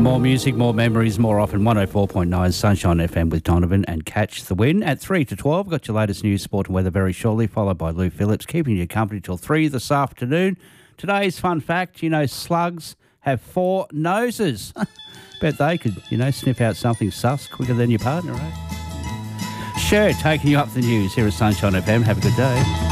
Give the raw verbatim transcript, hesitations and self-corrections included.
More music, more memories, more often. one oh four point nine Sunshine F M with Donovan and Catch the Win. At three to twelve, got your latest news, sport and weather very shortly, followed by Lou Phillips, keeping you company till three this afternoon. Today's fun fact, you know, slugs have four noses. Bet they could, you know, sniff out something sus quicker than your partner, right? Sure, taking you up the news here at Sunshine F M. Have a good day.